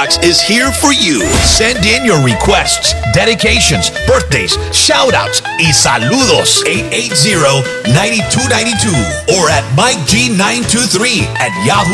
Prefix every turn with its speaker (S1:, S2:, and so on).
S1: Box is here for you. Send in your requests, dedications, birthdays, shoutouts, y saludos 880-9292 or at MikeG923 at Yahoo.